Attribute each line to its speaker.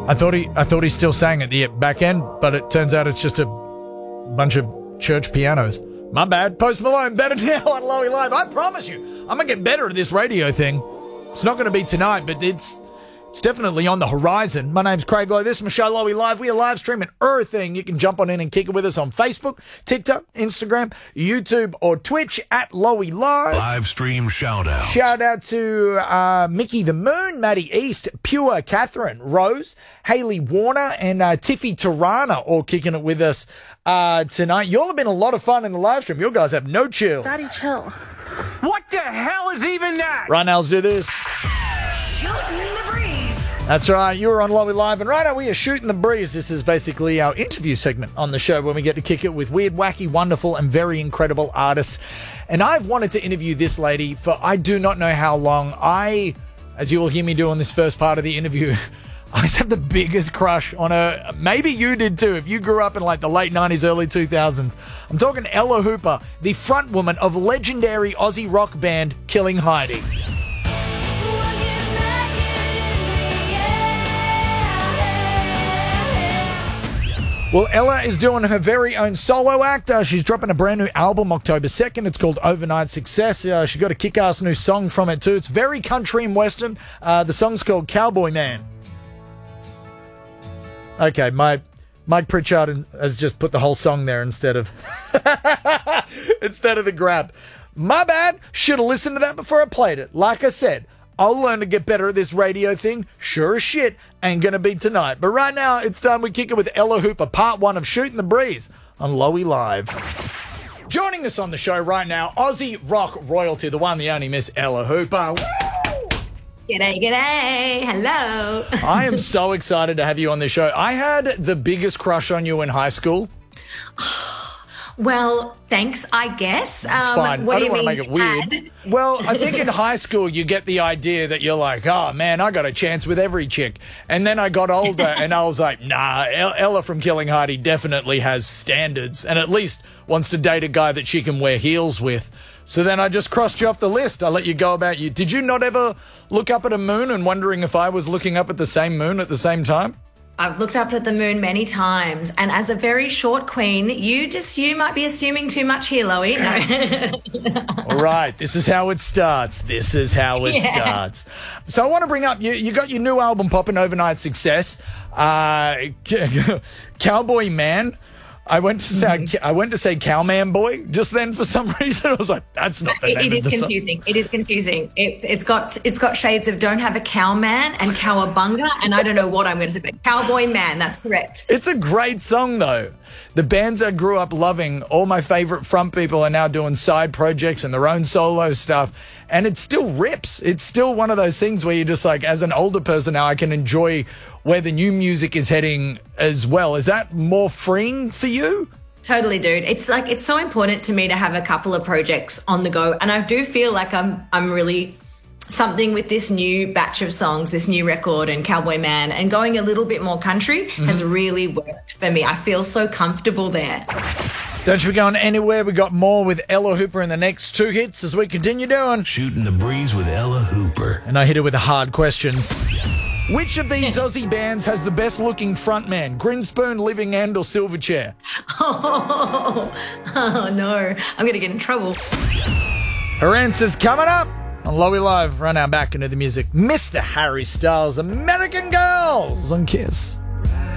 Speaker 1: I thought he still sang at the back end, but it turns out it's just a bunch of church pianos. My bad. Post Malone, better now on Lowy Live. I promise you, I'm going to get better at this radio thing. It's not going to be tonight, but it's definitely on the horizon. My name's Craig Lowe. This is my show, Lowy Live. We are live streaming everything. You can jump on in and kick it with us on Facebook, TikTok, Instagram, YouTube, or Twitch at Lowy Live.
Speaker 2: Live stream shout out.
Speaker 1: Shout out to Mickey the Moon, Maddie East, Pure Catherine, Rose, Haley Warner, and Tiffy Tirana all kicking it with us tonight. Y'all have been a lot of fun in the live stream. You guys have no chill.
Speaker 3: Daddy, chill.
Speaker 4: What the hell is even that?
Speaker 1: Right now, let's do this.
Speaker 5: Shooting the breeze.
Speaker 1: That's right, you were on Lowy Live, and right now we are shooting the breeze. This is basically our interview segment on the show when we get to kick it with weird, wacky, wonderful, and very incredible artists. And I've wanted to interview this lady for I do not know how long. As you will hear me do on this first part of the interview, I just have the biggest crush on her. Maybe you did too, if you grew up in like the late 90s, early 2000s. I'm talking Ella Hooper, the front woman of legendary Aussie rock band Killing Heidi. Well, Ella is doing her very own solo act. She's dropping a brand new album October 2nd. It's called Overnight Success. She got a kick-ass new song from it too. It's very country and western. The song's called Cowboy Man. Okay, Mike Pritchard has just put the whole song there instead of the grab. My bad. Should have listened to that before I played it. Like I said, I'll learn to get better at this radio thing. Sure as shit, ain't gonna be tonight. But right now, it's time we kick it with Ella Hooper, part 1 of Shooting the Breeze on Lowy Live. Joining us on the show right now, Aussie rock royalty, the one, the only Miss Ella Hooper.
Speaker 5: G'day, g'day. Hello.
Speaker 1: I am so excited to have you on this show. I had the biggest crush on you in high school.
Speaker 5: Well, thanks, I guess.
Speaker 1: It's fine.
Speaker 5: What
Speaker 1: I
Speaker 5: do
Speaker 1: don't
Speaker 5: you
Speaker 1: want to
Speaker 5: mean
Speaker 1: make it weird. Well, I think in high school you get the idea that you're like, oh man, I got a chance with every chick. And then I got older and I was like, nah, Ella from Killing Heidi definitely has standards and at least wants to date a guy that she can wear heels with. So then I just crossed you off the list. I'll let you go about you. Did you not ever look up at a moon and wondering if I was looking up at the same moon at the same time?
Speaker 5: I've looked up at the moon many times, and as a very short queen, you might be assuming too much here, Lowy. No.
Speaker 1: All right, this is how it starts. This is how it starts. So I want to bring up, you got your new album popping, Overnight Success, Cowboy Man. I went to say Cowman Boy just then for some reason. I was like, that's not the name of the song.
Speaker 5: It is confusing. It's got shades of Don't Have a Cowman and Cowabunga, and I don't know what I'm going to say, but Cowboy Man, that's correct.
Speaker 1: It's a great song, though. The bands I grew up loving, all my favorite front people are now doing side projects and their own solo stuff, and it still rips. It's still one of those things where you're just like, as an older person now, I can enjoy where the new music is heading as well. Is that more freeing for you?
Speaker 5: Totally, dude. It's so important to me to have a couple of projects on the go, and I do feel like I'm really something with this new batch of songs, this new record and Cowboy Man, and going a little bit more country has really worked for me. I feel so comfortable there.
Speaker 1: Don't you be going anywhere. We got more with Ella Hooper in the next 2 hits as we continue doing
Speaker 2: Shooting the Breeze with Ella Hooper.
Speaker 1: And I hit it with the hard questions. Which of these Aussie bands has the best looking frontman? Grinspoon, Living End, or Silverchair?
Speaker 5: Oh no, I'm going to get in trouble.
Speaker 1: Her answer's coming up on Lowy Live. Right now, back into the music. Mr. Harry Styles, American Girls on Kiss.